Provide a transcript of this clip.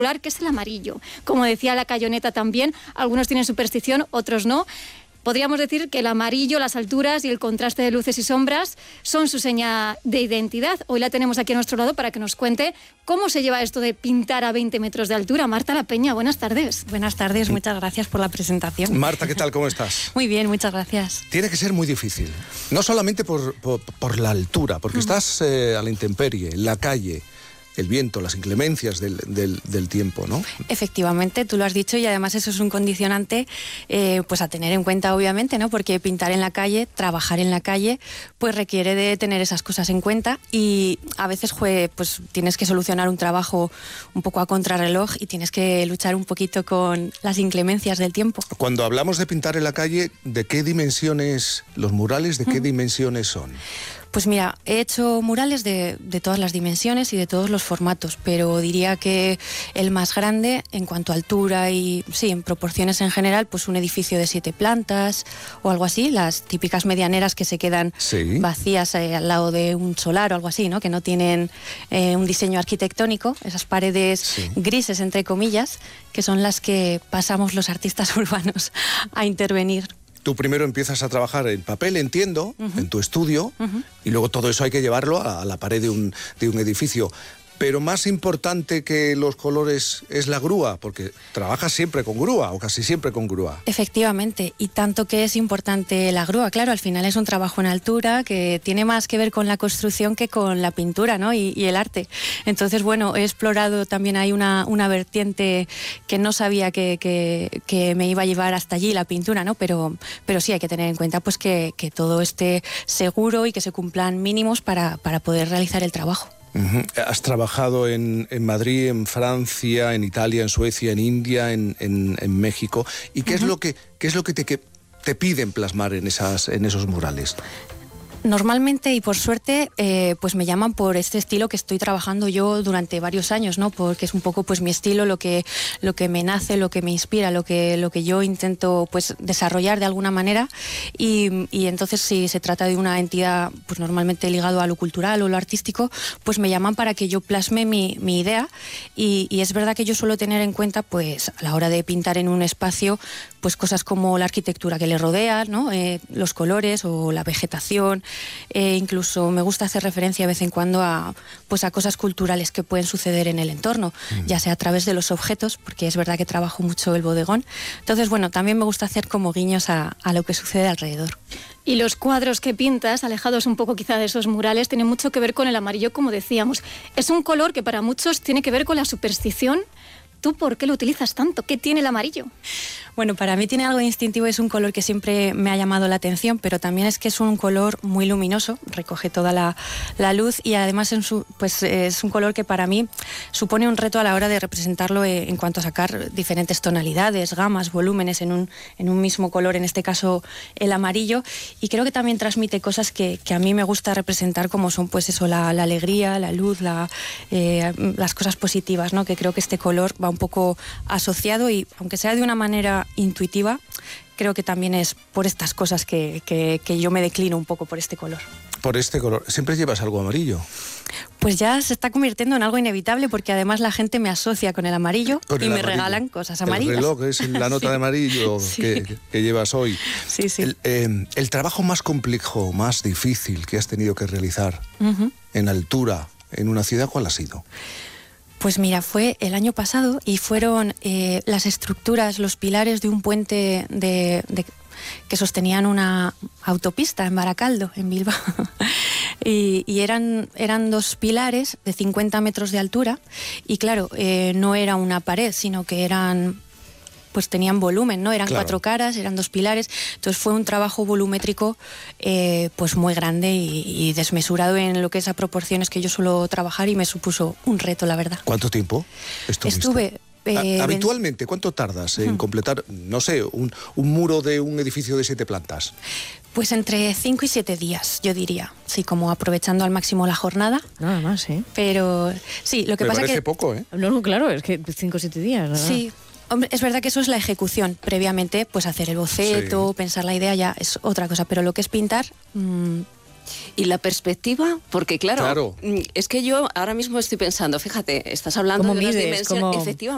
que es el amarillo. Como decía la Cayoneta también, algunos tienen superstición, otros no. Podríamos decir que el amarillo, las alturas y el contraste de luces y sombras son su seña de identidad. Hoy la tenemos aquí a nuestro lado para que nos cuente cómo se lleva esto de pintar a 20 metros de altura. Marta La Peña, buenas tardes. Buenas tardes, muchas gracias por la presentación. Marta, ¿qué tal? ¿Cómo estás? Muy bien, muchas gracias. Tiene que ser muy difícil, no solamente por la altura, porque estás a la intemperie, en la calle, el viento, las inclemencias del tiempo, ¿no? Efectivamente, tú lo has dicho y además eso es un condicionante pues a tener en cuenta, obviamente, ¿no? Porque pintar en la calle, trabajar en la calle, pues requiere de tener esas cosas en cuenta y a veces pues tienes que solucionar un trabajo un poco a contrarreloj y tienes que luchar un poquito con las inclemencias del tiempo. Cuando hablamos de pintar en la calle, ¿de qué dimensiones, los murales, de qué dimensiones son? Pues mira, he hecho murales de todas las dimensiones y de todos los formatos, pero diría que el más grande en cuanto a altura y sí, en proporciones en general, pues un edificio de 7 plantas o algo así, las típicas medianeras que se quedan vacías al lado de un solar o algo así, ¿no? Que no tienen un diseño arquitectónico, esas paredes grises, entre comillas, que son las que pasamos los artistas urbanos a intervenir. Tú primero empiezas a trabajar en papel, entiendo, en tu estudio, y luego todo eso hay que llevarlo a la pared de un edificio. Pero más importante que los colores es la grúa, porque trabajas siempre con grúa, o casi siempre con grúa. Efectivamente, y tanto que es importante la grúa. Claro, al final es un trabajo en altura que tiene más que ver con la construcción que con la pintura, ¿no? y el arte. Entonces, bueno, he explorado también ahí una vertiente que no sabía que me iba a llevar hasta allí, la pintura, ¿no? Pero sí hay que tener en cuenta pues que todo esté seguro y que se cumplan mínimos para poder realizar el trabajo. Has trabajado en Madrid, en Francia, en Italia, en Suecia, en India, en México. ¿Y qué es lo que te piden plasmar en esos murales? Normalmente y por suerte pues me llaman por este estilo que estoy trabajando yo durante varios años, ¿no? Porque es un poco pues mi estilo, lo que me nace, lo que me inspira, lo que yo intento pues desarrollar de alguna manera y entonces si se trata de una entidad pues normalmente ligado a lo cultural o lo artístico, pues me llaman para que yo plasme mi idea y es verdad que yo suelo tener en cuenta pues a la hora de pintar en un espacio pues cosas como la arquitectura que le rodea, ¿no? Los colores o la vegetación. Incluso me gusta hacer referencia de vez en cuando a cosas culturales que pueden suceder en el entorno, ya sea a través de los objetos, porque es verdad que trabajo mucho el bodegón. Entonces, bueno, también me gusta hacer como guiños a lo que sucede alrededor. Y los cuadros que pintas, alejados un poco quizá de esos murales, tienen mucho que ver con el amarillo, como decíamos. Es un color que para muchos tiene que ver con la superstición. ¿Tú por qué lo utilizas tanto? ¿Qué tiene el amarillo? Bueno, para mí tiene algo distintivo, es un color que siempre me ha llamado la atención, pero también es que es un color muy luminoso, recoge toda la luz y además es un color que para mí supone un reto a la hora de representarlo en cuanto a sacar diferentes tonalidades, gamas, volúmenes en un mismo color, en este caso el amarillo, y creo que también transmite cosas que a mí me gusta representar, como son pues eso, la alegría, la luz, las cosas positivas, ¿no? Que creo que este color va un poco asociado y aunque sea de una manera intuitiva, creo que también es por estas cosas que yo me declino un poco por este color. Por este color. ¿Siempre llevas algo amarillo? Pues ya se está convirtiendo en algo inevitable porque además la gente me asocia con el amarillo y me regalan cosas amarillas. El reloj es la nota de amarillo que llevas hoy. Sí, sí. El trabajo más complejo, más difícil que has tenido que realizar en altura, en una ciudad, ¿cuál ha sido? Pues mira, fue el año pasado y fueron las estructuras, los pilares de un puente que sostenían una autopista en Baracaldo, en Bilbao. y eran 2 pilares de 50 metros de altura y claro, no era una pared, sino que pues tenían volumen, ¿no? Eran 4 caras, eran 2 pilares, entonces fue un trabajo volumétrico pues muy grande y desmesurado en lo que es a proporciones que yo suelo trabajar y me supuso un reto, la verdad. ¿Cuánto tiempo estuviste? Estuve... Habitualmente, ¿cuánto tardas en completar, no sé, un muro de un edificio de 7 plantas? Pues entre 5 y 7 días, yo diría. Sí, como aprovechando al máximo la jornada. Nada más, ¿eh? Pero sí, lo que pasa es que... Me parece poco, ¿eh? No, claro, es que 5 o 7 días, ¿verdad? Sí. Hombre, es verdad que eso es la ejecución. Previamente, pues hacer el boceto, pensar la idea ya es otra cosa. Pero lo que es pintar... Y la perspectiva, porque claro, es que yo ahora mismo estoy pensando, fíjate, estás hablando de unas dimensiones, efectivamente.